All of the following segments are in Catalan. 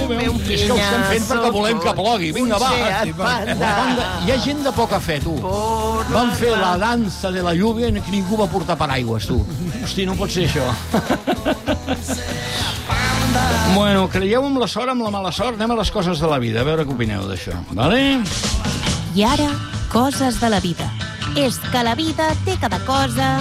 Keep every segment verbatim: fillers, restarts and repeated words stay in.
meu és que ho estem fent perquè volem que plogui. Vinga, va. Hi ha gent de poca fe, tu. Van fer la dansa de la lluvia i ningú va portar paraigües, tu. Hosti, no pot ser això. Bueno, creieu amb la sort, amb la mala sort? Anem a les coses de la vida, a veure què opineu d'això. Vale? I ara, coses de la vida. És que la vida té cada cosa...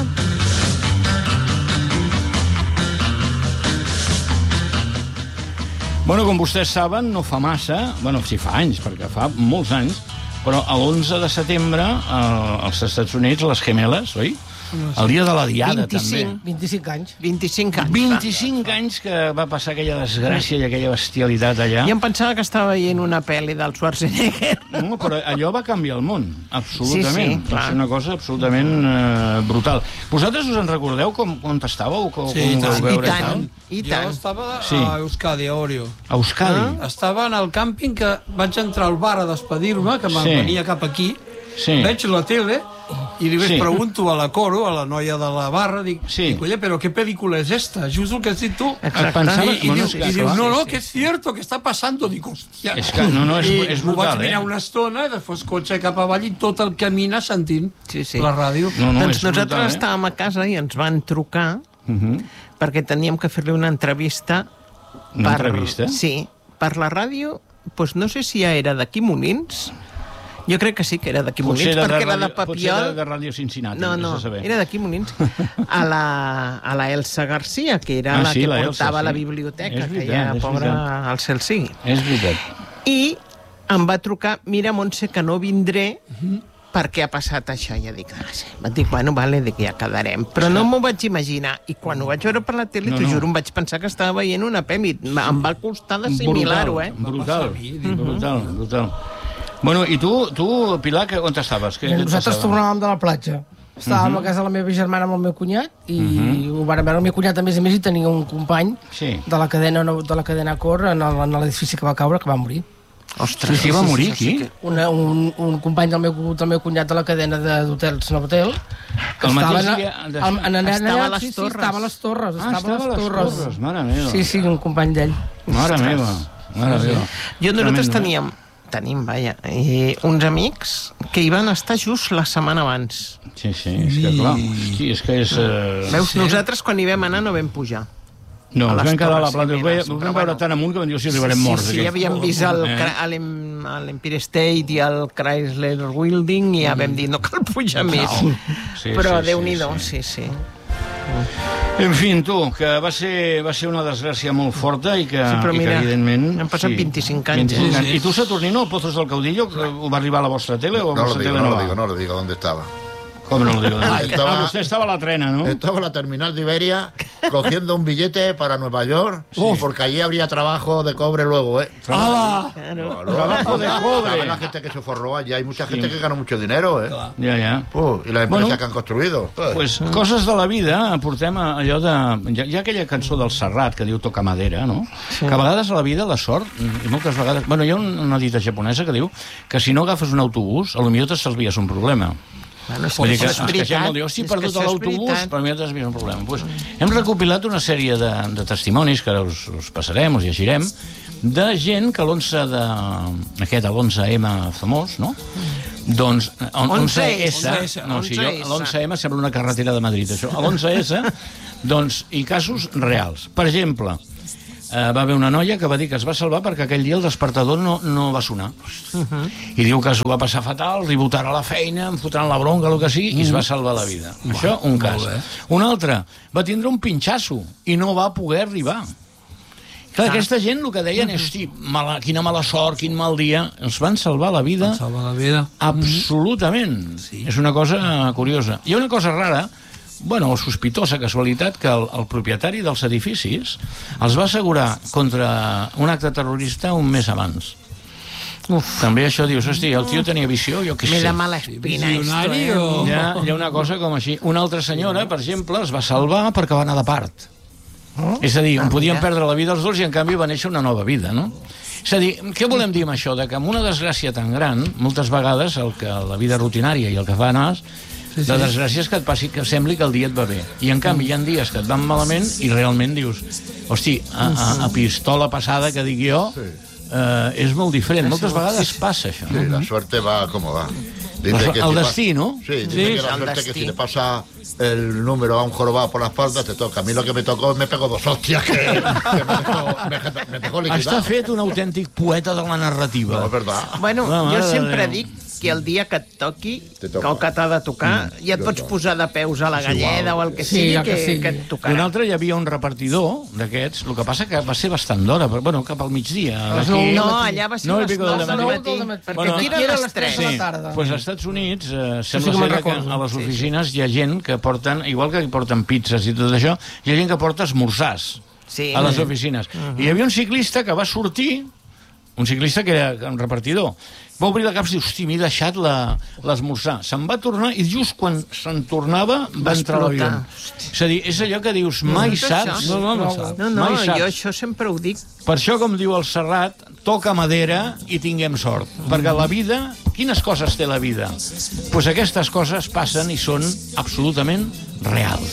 Bueno, com vostès saben, no fa massa, bueno, sí fa anys, perquè fa molts anys, però l'onze de setembre, eh, als Estats Units, les gemeles, oi? El dia de la Diada, vint-i-cinc, també. vint-i-cinc anys. vint-i-cinc anys. vint-i-cinc anys que va passar aquella desgràcia i aquella bestialitat allà. Jo em pensava que estava veient una pel·li del Schwarzenegger. No, però allò va canviar el món, absolutament. Sí, sí, va ser una cosa absolutament eh, brutal. Vosaltres us en recordeu com, on estàveu? Com, Sí, com ho vau veure? I tant, i Jo tant. estava Sí. a Euskadi, a Orio. A Euskadi? Estava en el càmping que vaig entrar al bar a despedir-me, que me'n Sí. venia cap aquí. Sí. Veig la tele i li Sí. sí. pregunto a la Coro, a la noia de la barra, dic, Sí. dic oye, però què pel·lícula és esta? Just el que has dit tu. Et pensava... I, i, Bueno, diu, és que, i diu, clar, no, no, sí, que és cierto, que està passando. Dic, hòstia. És que, no, no, és, I és m'ho vaig brutal, mirar eh? una estona, i després cotxe cap avall i tot el camina sentint Sí, sí. la ràdio. No, no, doncs és nosaltres brutal, eh? estàvem a casa i ens van trucar Uh -huh. perquè teníem que fer-li una entrevista. Una entrevista? Sí, per la ràdio, doncs no sé si ja era d'aquí Molins. Jo crec que sí que era d'aquí Molins, Potser perquè de, era de ràdio, potser Papiol. de, de Ràdio Cincinnati. No, vés no, a saber. era d'aquí Molins. A la, a la Elsa Garcia, que era Ah, la sí, que la Elsa, portava sí. la biblioteca, És que veritat, ja, és pobra, veritat. al cel sigui. És veritat. I em va trucar, mira, Montse, que no vindré perquè ha passat això. I ja dic, ah, sí. Vaig dir, bueno, vale, dic, ja quedarem. Però no m'ho vaig imaginar. I quan ho vaig veure per la tele, No, no, t'ho no. juro, em vaig pensar que estava veient una pel·li. Em va costar d'assimilar-ho, eh? Brutal, brutal, brutal. Bueno, i tu, tu Pilar, que, on estaves? Que, Nosaltres tornàvem de la platja. Estàvem Mhm. a casa de la meva germana amb el meu cunyat i ho van veure el meu cunyat, a més a més, i tenia un company Sí. de la cadena de la cadena Cor en el- en l'edifici que va caure, que va morir. Ostres, sí, va morir aquí? Una, un, un company del meu, del meu cunyat de la cadena de- d'hotels Novotel, que El mateix estava dia de- en, en, en, Estava a les sí, sí, Torres. estava a les Torres. Ah, estava a les Torres, mare meva. Sí, sí, un company d'ell. Mare meva, mare meva. Jo, nosaltres Tremendo, eh? teníem, tenim, vaja, eh, uns amics que hi van estar just la setmana abans. Sí, sí, és que clar, hosti, és que és... Uh... Veus, sí. Nosaltres quan hi vam anar no vam pujar. No, a ens les vam quedar a la Torres planta, us Gemeles, vam però veure bueno. tan amunt que vam dir, si arribarem morts. Sí, sí, aquí. havíem vist el, Eh? Cra- a l'Em- a l'Empire State i el Chrysler Building i ja vam dir, no cal pujar més. Sí, Però sí, Déu-n'hi-do, sí, sí, sí. En fi, tu, que va ser, va ser una desgràcia molt forta i que, Sí, però i que mira, evidentment... han passat vint-i-cinc anys, vint-i-cinc eh? anys. I tu, Saturnino, el Pozos del Caudillo, que ho va arribar a la vostra tele o a la No lo vostra digo, tele no no lo va? digo, no lo digo dónde estaba. Com no lo digo? Ah, estaba- Ah, vostè estava a la trena, no? Estaba en la terminal de Iberia cogiendo un billete para Nueva York, porque allí habría trabajo de cobre luego, ¿eh? ¡Hala! No, no, Trabajo de cobre. ¿Sabes la gente que se forró allí? Hay mucha gente que gana mucho dinero, ¿eh? Ja, ja. Uh, y las empresas Bueno, que han construido. Pues, coses de la vida, portem a allò de... Hi ha, hi ha aquella cançó del Serrat que diu Toca madera, no? Sí. Que a vegades a la vida, la sort, i moltes vegades... Bueno, hi ha una dita japonesa que diu que si no agafes un autobús, potser t'estalvies un problema. Bueno, és Vull dir que és ens queixem molt, diu, hosti, he és que perdut això és l'autobús, veritat. però potser t'estalvies un problema. Pues, hem recopilat una sèrie de, de testimonis que ara us, us passarem, us llegirem, de gent que l'onze de... aquest, l'onze eme famós, no? Doncs, on- onze esse, no, si jo, l'onze eme sembla una carretera de Madrid, això. A l'onze esse, doncs, i casos reals. Per exemple, eh, va haver una noia que va dir que es va salvar perquè aquell dia el despertador no, no va sonar. Uh-huh. I diu que s'ho va passar fatal, ribotarà a la feina, em fotran la bronca, el que sigui, uh-huh. i es va salvar la vida. Uh-huh. Això, un cas. Un altre, va tindre un pinxasso i no va poder arribar. Clar, aquesta gent el que deien és, hosti, mala, quina mala sort, quin mal dia, ens van salvar la vida. Ens salva la vida. Absolutament. Sí. És una cosa curiosa. Hi ha una cosa rara, bueno, o sospitosa casualitat, que el, el propietari dels edificis els va assegurar contra un acte terrorista un mes abans. Uf. També això dius, hosti, el tio tenia visió, jo què Me sé. da mala espina, esto, Visionari eh? o...? Hi ha, hi ha una cosa com així. Una altra senyora, per exemple, es va salvar perquè va anar de part. Oh? És a dir, Ah, podien mira. perdre la vida els dos i en canvi va néixer una nova vida, no? És a dir, què volem dir amb això? De que amb una desgràcia tan gran, moltes vegades el que la vida rutinària i el que fa anar Sí, sí. La desgràcia és que et passi que sembli que el dia et va bé. I, en canvi, hi ha dies que et van malament i realment dius, hosti, a, a, a pistola passada, que dic jo, eh, és molt diferent. Moltes vegades passa això. Sí, la suerte va como va. Dice que El si destí, pa- ¿no? Sí, dice Sí, que la el suerte que destí. si le pasa el número a un jorobado por la espalda, te toca. A mí lo que me tocó, me pegó dos hostias que, que me dejó, me, me dejó liquidado. Està fet un autèntic poeta de la narrativa. No, es verdad. Bueno, La mare jo de sempre Déu. dic que el dia que et toqui, Te toca. o que t'ha de tocar, Mm, ja et jo pots no. posar de peus a la galleda o el que Sí, sigui, ja que que, sigui. que et I un tocarà. altre hi havia un repartidor d'aquests, el que passa que va ser bastant d'hora, però, bueno, cap al migdia. les Aquí- nou del No, matí. allà va ser No, a i les pico del nou del dematí. matí, Bueno, perquè bueno, aquí aquí era era a les les tres tres. de la tarda. Pues als Estats Units eh, sí sembla que me'n ser que recordo. a les oficines hi ha gent que porten, igual que hi porten pizzas i tot això, hi ha gent que porta esmorzars Sí. a les oficines. I hi havia un ciclista que va sortir, un ciclista que era un repartidor, va obrir la capsa i diu, hosti, m'he deixat la- l'esmorzar. Se'n va tornar i just quan se'n tornava va, Va entrar a l'avió. explotar. És a dir, és allò que dius, mai és saps. això. No, no, no saps. No, no, mai saps. jo això sempre ho dic. Per això, com diu el Serrat, toca madera i tinguem sort. Perquè la vida, quines coses té la vida? Doncs pues aquestes coses passen i són absolutament reals.